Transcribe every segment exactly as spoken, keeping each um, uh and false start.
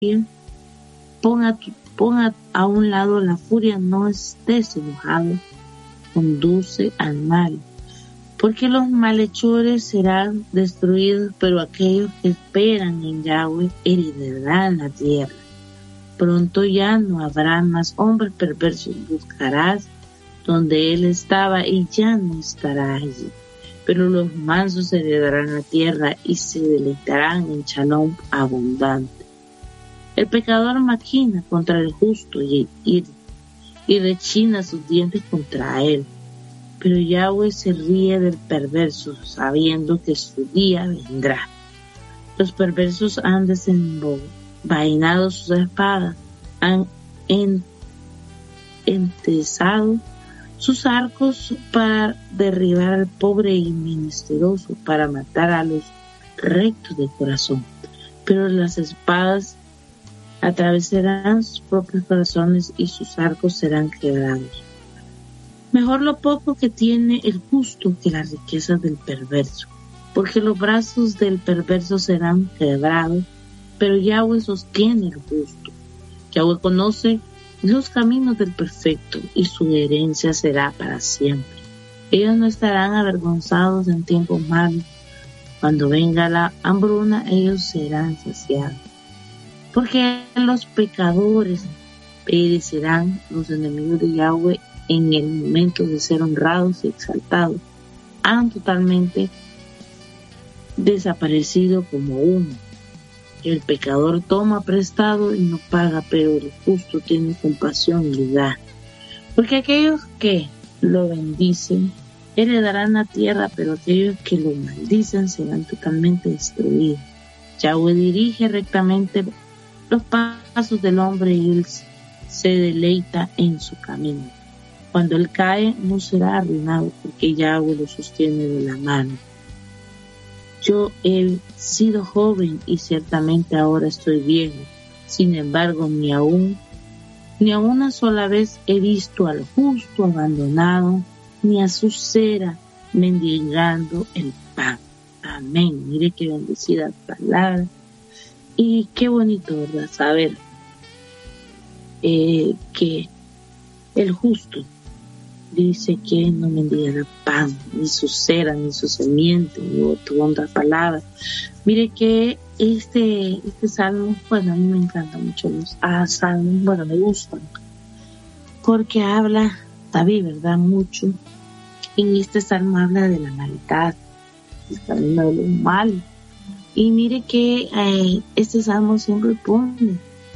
Ponga, ponga a un lado la furia, no estés enojado, conduce al mal. Porque los malhechores serán destruidos, pero aquellos que esperan en Yahweh heredarán la tierra. Pronto ya no habrá más hombres perversos, buscarás donde él estaba y ya no estará allí. Pero los mansos heredarán la tierra y se deleitarán en shalom abundante. El pecador maquina contra el justo y, y, y rechina sus dientes contra él. Pero Yahweh se ríe del perverso, sabiendo que su día vendrá. Los perversos han desenvainado sus espadas, han en, entesado sus arcos para derribar al pobre y menesteroso, para matar a los rectos de corazón. Pero las espadas atravesarán sus propios corazones y sus arcos serán quebrados. Mejor lo poco que tiene el justo que las riquezas del perverso, porque los brazos del perverso serán quebrados, pero Yahweh sostiene el justo. Yahweh conoce los caminos del perfecto y su herencia será para siempre. Ellos no estarán avergonzados en tiempos malos. Cuando venga la hambruna, ellos serán saciados. Porque los pecadores perecerán, los enemigos de Yahweh, en el momento de ser honrados y exaltados, han totalmente desaparecido como humo. El pecador toma prestado y no paga, pero el justo tiene compasión y da. Porque aquellos que lo bendicen heredarán la tierra, pero aquellos que lo maldicen serán totalmente destruidos. Yahweh dirige rectamente los pasos del hombre y él se deleita en su camino. Cuando él cae, no será arruinado, porque Yahweh lo sostiene de la mano. Yo he sido joven y ciertamente ahora estoy viejo. Sin embargo, ni aún, ni a una sola vez he visto al justo abandonado, ni a su cera mendigando el pan. Amén. Mire qué bendecida palabra. Y qué bonito, ¿verdad? Saber eh, que el justo dice que no mendigará pan, ni su cera, ni su semiente, ni otra, otra palabra. Mire que este, este salmo, bueno, a mí me encantan mucho los ah, salmos, bueno, me gustan, porque habla, David, ¿verdad? Mucho. En este salmo habla de la maldad, habla de lo malo. Y mire que eh, este salmo siempre pone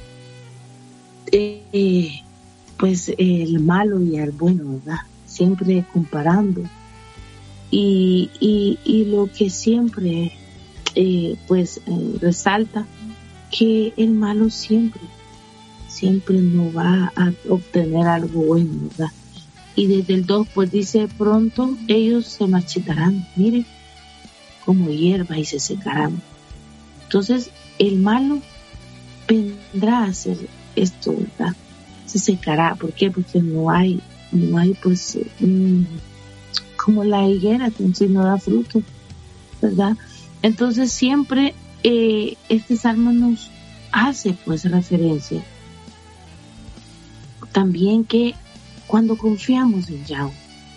eh, pues eh, el malo y el bueno, ¿verdad? Siempre comparando. Y, y, y lo que siempre eh, pues eh, resalta, que el malo siempre, siempre no va a obtener algo bueno, ¿verdad? Y desde el dos pues dice, pronto ellos se marchitarán, mire, como hierba y se secarán. Entonces el malo vendrá a hacer esto, ¿verdad? Se secará. ¿Por qué? Porque no hay, no hay pues mmm, como la higuera que en sí no da fruto, ¿verdad? Entonces siempre eh, este salmo nos hace pues referencia también que cuando confiamos en Yahweh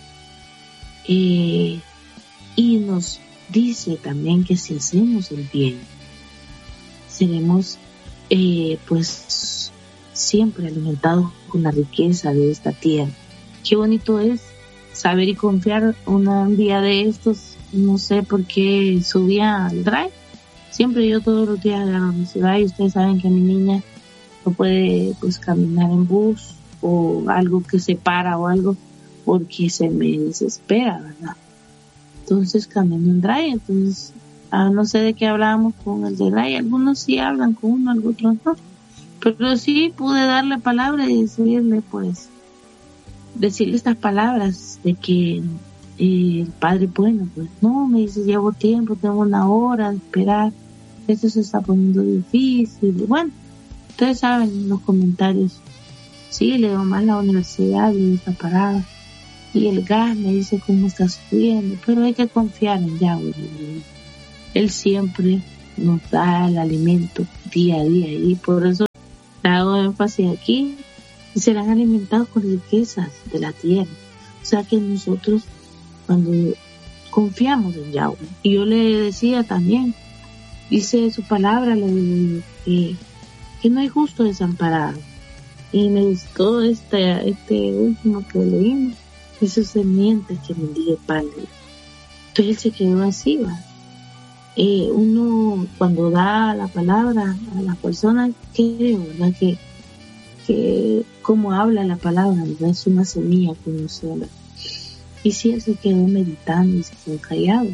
eh, y nos dice también que si hacemos el bien seremos eh, pues siempre alimentados con la riqueza de esta tierra. Qué bonito es saber y confiar. Un día de estos, no sé por qué subía al drive. Siempre yo todos los días agarro mi ciudad y ustedes saben que mi niña no puede pues caminar en bus o algo que se para o algo porque se me desespera, ¿verdad? Entonces camino en drive, entonces ah, no sé de qué hablábamos con el de drive. Algunos sí hablan con uno, algunos no. Pero sí pude darle palabra y decirle, pues, decirle estas palabras de que eh, el Padre, bueno, pues no, me dice, llevo tiempo, tengo una hora de esperar, esto se está poniendo difícil. Y bueno, ustedes saben en los comentarios, sí, le digo más la universidad y está parada. Y el gas me dice cómo está subiendo, pero hay que confiar en Yahweh. Él siempre nos da el alimento día a día, y por eso hago énfasis aquí, serán alimentados con riquezas de la tierra. O sea que nosotros, cuando confiamos en Yahweh, y yo le decía también, dice su palabra, le digo, que, que no hay justo desamparado. Y me gustó este, este último que leímos, esos semientes que bendiga el Padre. Entonces él se quedó así, ¿va? Eh, uno cuando da la palabra a las personas, creo, ¿verdad? Que, que como habla la palabra, ¿verdad? Es una semilla que uno sola. Y sí, él se quedó meditando y se quedó callado.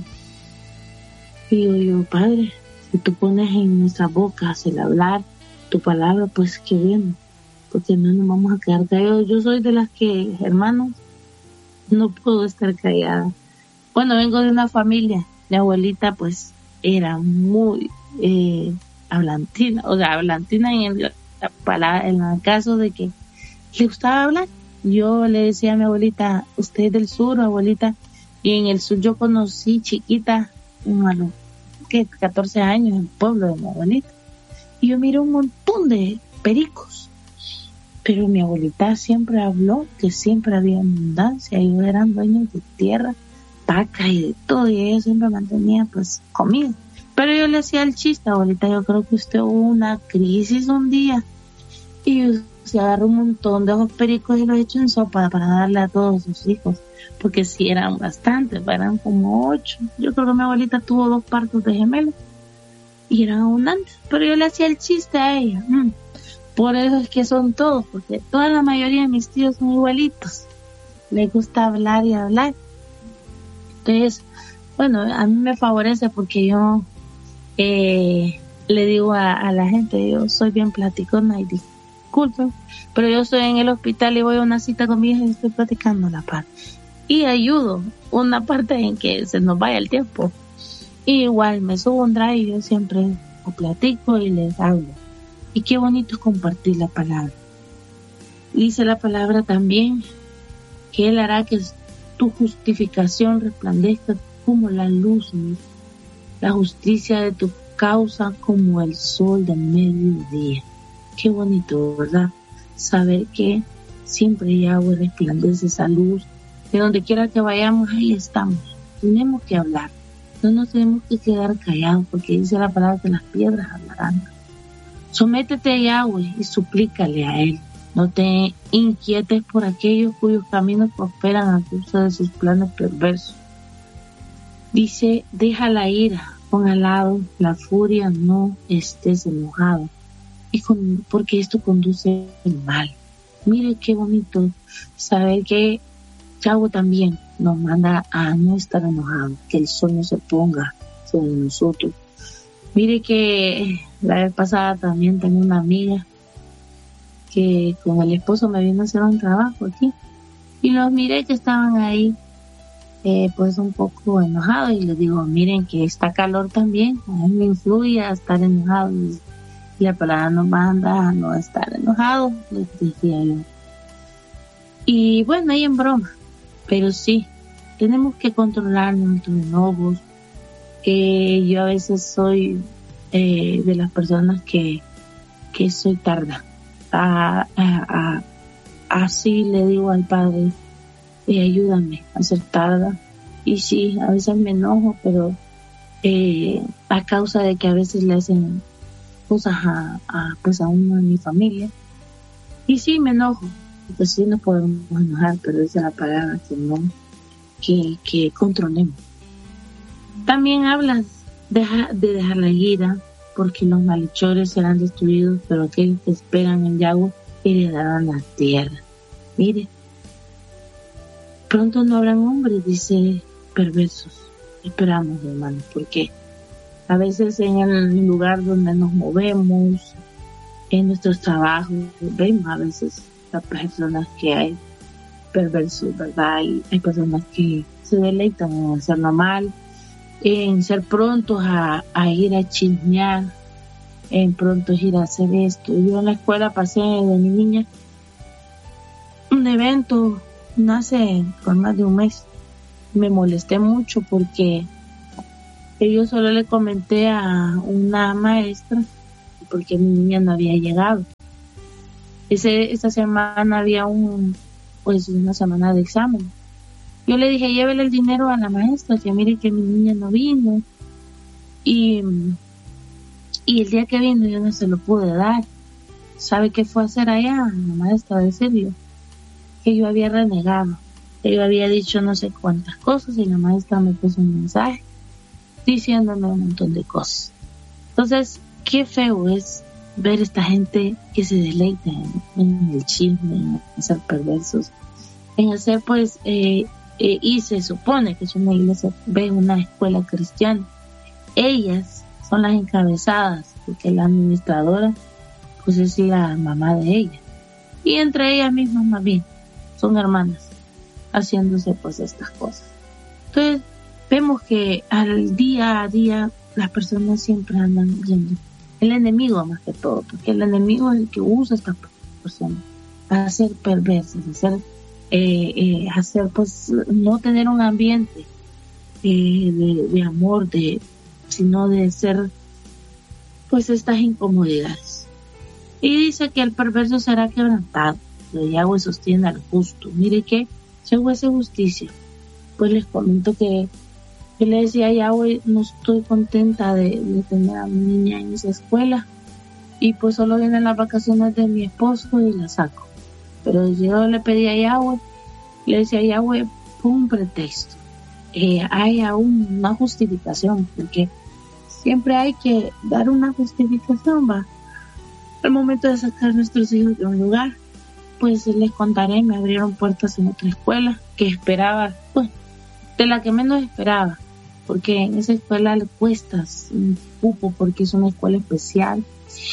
Y digo yo, Padre, si tú pones en nuestra boca el hablar tu palabra, pues qué bueno, porque no nos vamos a quedar callados. Yo soy de las que, hermanos, no puedo estar callada. Bueno, vengo de una familia, mi abuelita pues era muy eh, hablantina, o sea, hablantina en el, la palabra, en el caso de que le gustaba hablar. Yo le decía a mi abuelita, usted es del sur, abuelita, y en el sur yo conocí chiquita, a los ¿qué? catorce años, en el pueblo de mi abuelita, y yo miré un montón de pericos, pero mi abuelita siempre habló que siempre había abundancia, ellos eran dueños de tierra, vaca y de todo, y ella siempre mantenía pues comida. Pero yo le hacía el chiste, abuelita, yo creo que usted hubo una crisis un día y se agarró un montón de esos pericos y los echó en sopa para darle a todos sus hijos, porque sí eran bastantes, eran como ocho. Yo creo que mi abuelita tuvo dos partos de gemelos y eran abundantes, pero yo le hacía el chiste a ella. Mm. Por eso es que son todos, porque toda la mayoría de mis tíos son igualitos, les gusta hablar y hablar. Entonces, bueno, a mí me favorece porque yo eh, le digo a, a la gente, yo soy bien platicona y disculpen, pero yo estoy en el hospital y voy a una cita con mi hija y estoy platicando la par. Y ayudo una parte en que se nos vaya el tiempo. Y igual me subo un drive y yo siempre platico y les hablo. Y qué bonito es compartir la palabra. Dice la palabra también que Él hará que tu justificación resplandezca como la luz, ¿no? La justicia de tu causa como el sol del mediodía. Qué bonito, ¿verdad? Saber que siempre Yahweh resplandece esa luz. De donde quiera que vayamos, ahí estamos. Tenemos que hablar. No nos tenemos que quedar callados, porque dice la palabra que las piedras hablarán. Sométete a Yahweh y suplícale a Él. No te inquietes por aquellos cuyos caminos prosperan a causa de sus planes perversos. Dice, deja la ira, pon al lado la furia, no estés enojado, y con, porque esto conduce al mal. Mire qué bonito saber que Yahweh también nos manda a no estar enojados, que el sol no se ponga sobre nosotros. Mire que la vez pasada también tengo una amiga que con el esposo me vino a hacer un trabajo aquí y los miré que estaban ahí eh, pues un poco enojados y les digo, miren que esta calor también a mí me influye a estar enojado y la palabra nos manda a no estar enojado, les decía yo. Y bueno, ahí en broma, pero sí, tenemos que controlar nuestros enojos. Eh, yo a veces soy eh, de las personas que, que soy tarda. A, a, a, así le digo al Padre, eh, ayúdame a ser tarda. Y sí, a veces me enojo, pero eh, a causa de que a veces le hacen cosas a, a, pues a uno de mi familia. Y sí, me enojo, pues sí nos podemos enojar, pero esa es la palabra que no, que, que controlemos. También hablas de, de dejar la ira, porque los malhechores serán destruidos, pero aquellos que esperan en Yahweh heredarán la tierra. Mire, pronto no habrán hombres, dice, perversos. Esperamos, hermanos, porque a veces en el lugar donde nos movemos, en nuestros trabajos, vemos a veces las personas que hay perversos, ¿verdad? Y hay personas que se deleitan en hacerlo mal, en ser prontos a, a ir a chismear, en prontos ir a hacer esto. Yo en la escuela pasé de mi niña un evento, no hace con más de un mes, me molesté mucho porque que yo solo le comenté a una maestra porque mi niña no había llegado. Ese, esta semana había un, pues una semana de examen. Yo le dije, llévele el dinero a la maestra, que mire que mi niña no vino. Y, y el día que vino yo no se lo pude dar. ¿Sabe qué fue a hacer allá? La maestra, de serio, que yo había renegado, que yo había dicho no sé cuántas cosas, y la maestra me puso un mensaje diciéndome un montón de cosas. Entonces, qué feo es ver esta gente que se deleita en, en el chisme, en ser perversos, en hacer pues, eh, eh, y se supone que es una iglesia, ve una escuela cristiana. Ellas son las encabezadas, porque la administradora pues es la mamá de ella, y entre ellas mismas más bien son hermanas haciéndose pues estas cosas. Entonces vemos que al día a día las personas siempre andan yendo, el enemigo más que todo, porque el enemigo es el que usa a estas personas a hacer perversas, a hacer, eh, eh, hacer pues no tener un ambiente eh, de, de amor, de sino de ser pues estas incomodidades. Y dice que el perverso será quebrantado, pero Yahweh sostiene al justo. Mire que Yahweh hace justicia. Pues les comento que yo le decía a Yahweh, no estoy contenta de, de tener a mi niña en esa escuela, y pues solo vienen las vacaciones de mi esposo y la saco. Pero yo le pedí a Yahweh, le decía a Yahweh, pon un pretexto, eh, hay aún una justificación, porque siempre hay que dar una justificación, va. Al momento de sacar a nuestros hijos de un lugar, pues les contaré, me abrieron puertas en otra escuela que esperaba, pues, de la que menos esperaba, porque en esa escuela le cuestas un cupo porque es una escuela especial.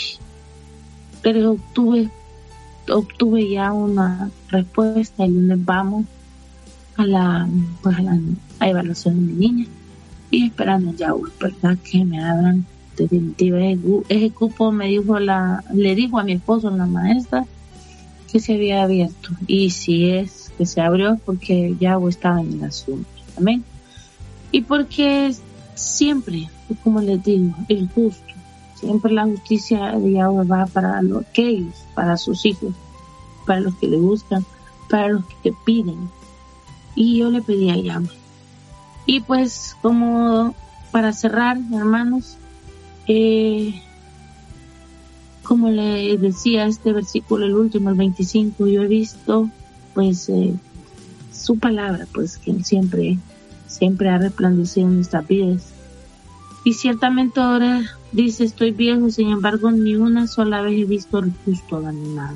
Pero obtuve, obtuve ya una respuesta, el lunes vamos a la, pues a la a evaluación de mi niña, y esperando ya, ¿verdad?, que me abran definitiva ese cupo. Me dijo la, le dijo a mi esposo, la maestra, que se había abierto, y si es que se abrió porque Yahweh estaba en el asunto. Amén. Y porque siempre, como les digo, el justo, siempre la justicia de Yahweh va para los aquellos, para sus hijos, para los que le buscan, para los que piden. Y yo le pedí a Yahweh. Y pues, como para cerrar, hermanos, Eh, como le decía, este versículo, el último, el veinticinco, yo he visto pues eh, su palabra, pues que siempre siempre ha resplandecido en nuestras vidas, y ciertamente ahora dice, estoy viejo, sin embargo ni una sola vez he visto al justo abandonado,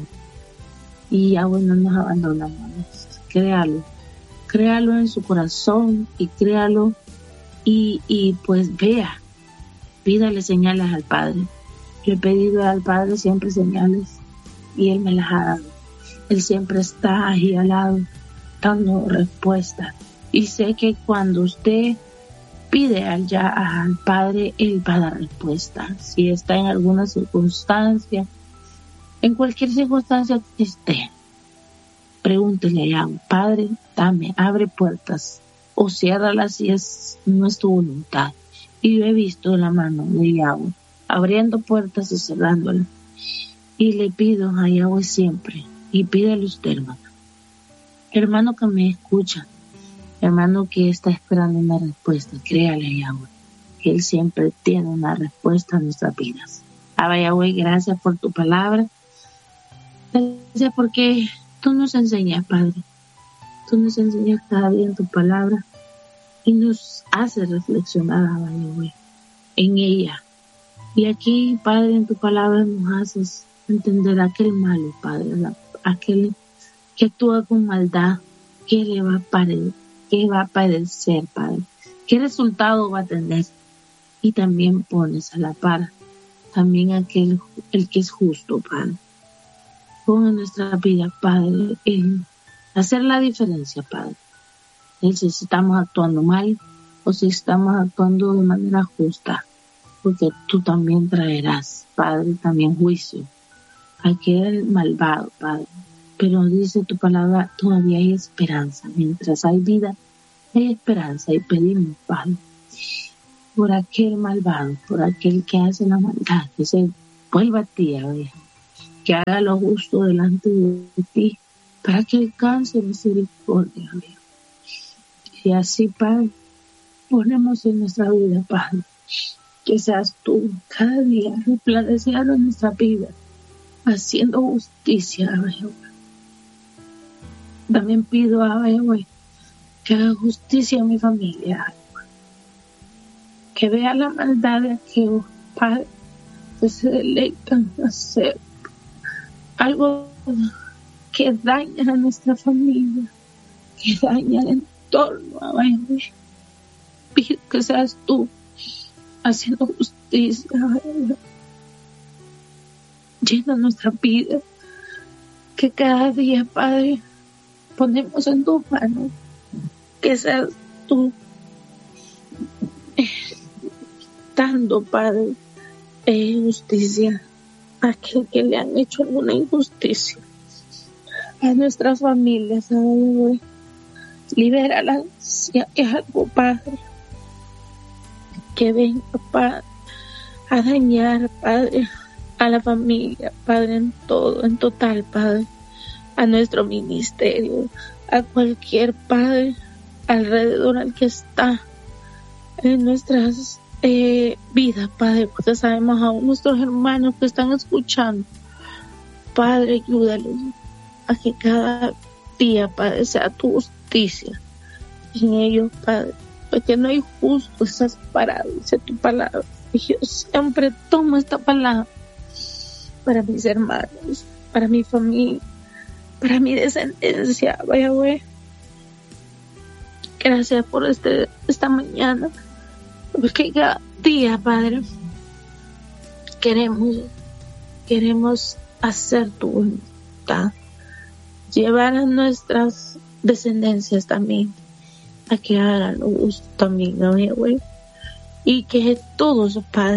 y ya bueno, nos abandonamos. Créalo, créalo en su corazón, y créalo, y, y pues vea, pídale señales al Padre. Yo he pedido al Padre siempre señales y Él me las ha dado. Él siempre está ahí al lado dando respuesta. Y sé que cuando usted pide al, ya, al Padre, Él va a dar respuesta. Si está en alguna circunstancia, en cualquier circunstancia que esté, pregúntele a Padre, dame, abre puertas o ciérralas si es, no es tu voluntad. Y yo he visto la mano de Yahweh abriendo puertas y cerrándolas. Y le pido a Yahweh siempre, y pídele usted, hermano. Hermano que me escucha, hermano que está esperando una respuesta, créale a Yahweh, que Él siempre tiene una respuesta a nuestras vidas. Abba Yahweh, gracias por tu palabra. Gracias porque tú nos enseñas, Padre. Tú nos enseñas cada día en tu palabra. Y nos hace reflexionar, Abba Yahweh, en ella. Y aquí, Padre, en tu palabra nos haces entender aquel malo, Padre, la, aquel que actúa con maldad, qué le va a padecer, qué va a padecer, Padre, qué resultado va a tener. Y también pones a la par también aquel el que es justo, Padre. Pon en nuestra vida, Padre, el hacer la diferencia, Padre. Si estamos actuando mal o si estamos actuando de manera justa, porque tú también traerás, Padre, también juicio a aquel malvado, Padre. Pero dice tu palabra, todavía hay esperanza. Mientras hay vida, hay esperanza, y pedimos, Padre, por aquel malvado, por aquel que hace la maldad, que se vuelva a ti, Abba, que haga lo justo delante de ti, para que alcance misericordia, Abba. Y así, Padre, ponemos en nuestra vida, Padre, que seas tú cada día resplandeciendo en nuestra vida, haciendo justicia, Abba. También pido a Abba que haga justicia en mi familia, que vea la maldad de aquellos padres que se deleitan en hacer algo que daña a nuestra familia, que daña el entorno, Abba. Pido que seas tú haciendo justicia, Abba. Llena nuestra vida, que cada día, Padre, ponemos en tus manos, que seas tú dando, Padre, eh, justicia a aquel que le han hecho alguna injusticia, a nuestras familias, Padre. Libéralas si hay algo, Padre, que venga, Padre, a dañar, Padre, a la familia, Padre, en todo, en total, Padre, a nuestro ministerio, a cualquier Padre alrededor al que está en nuestras eh, vidas, Padre, porque sabemos aún nuestros hermanos que están escuchando. Padre, ayúdalos a que cada día, Padre, sea tu justicia en ellos, Padre, porque no hay justo, estás parado, dice tu palabra. Y yo siempre tomo esta palabra para mis hermanos, para mi familia, para mi descendencia, vaya, güey. Gracias por este, esta mañana, porque cada día, Padre, queremos, queremos hacer tu voluntad, llevar a nuestras descendencias también a que hagan lo justo también, güey, y que todos, Padre,